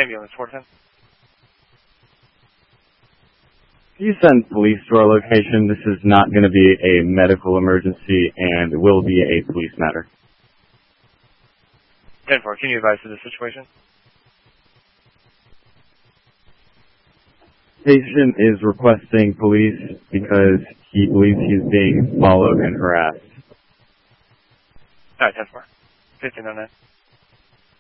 Ambulance 410. You send police to our location. This is not going to be a medical emergency and will be a police matter. 10-4, can you advise to the situation? Patient is requesting police because he believes he's being followed and harassed. Alright, 10-4. 1509.